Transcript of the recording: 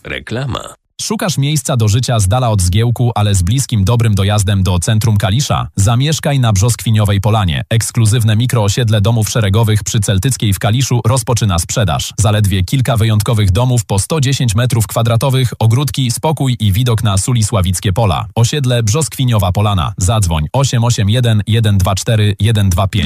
Reklama. Szukasz miejsca do życia z dala od Zgiełku, ale z bliskim, dobrym dojazdem do centrum Kalisza? Zamieszkaj na Brzoskwiniowej Polanie. Ekskluzywne mikroosiedle domów szeregowych przy Celtyckiej w Kaliszu rozpoczyna sprzedaż. Zaledwie kilka wyjątkowych domów po 110 m2, ogródki, spokój i widok na Sulisławickie Pola. Osiedle Brzoskwiniowa Polana. Zadzwoń 881 124 125.